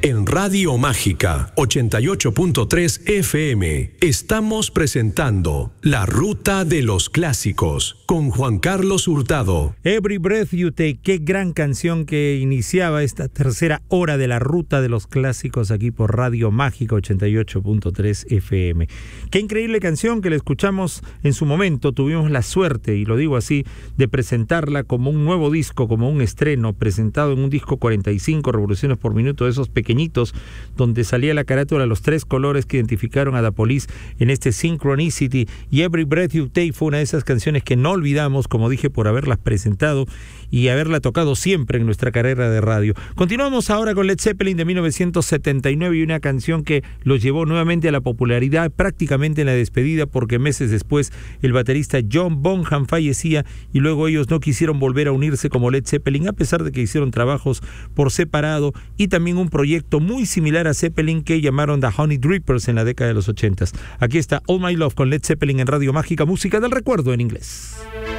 En Radio Mágica 88.3 FM estamos presentando La Ruta de los Clásicos con Juan Carlos Hurtado. Every Breath You Take, qué gran canción que iniciaba esta tercera hora de La Ruta de los Clásicos aquí por Radio Mágica 88.3 FM. Qué increíble canción que la escuchamos en su momento. Tuvimos la suerte, y lo digo así, de presentarla como un nuevo disco, como un estreno, presentado en un disco 45 revoluciones por minuto, de esos pequeñitos, donde salía la carátula, los tres colores que identificaron a The Police en este Synchronicity, y Every Breath You Take fue una de esas canciones que no olvidamos, como dije, por haberlas presentado y haberla tocado siempre en nuestra carrera de radio. Continuamos ahora con Led Zeppelin de 1979 y una canción que los llevó nuevamente a la popularidad prácticamente en la despedida, porque meses después el baterista John Bonham fallecía y luego ellos no quisieron volver a unirse como Led Zeppelin, a pesar de que hicieron trabajos por separado y también un proyecto muy similar a Zeppelin que llamaron The Honey Drippers en la década de los 80. Aquí está All My Love con Led Zeppelin en Radio Mágica, música del recuerdo en inglés.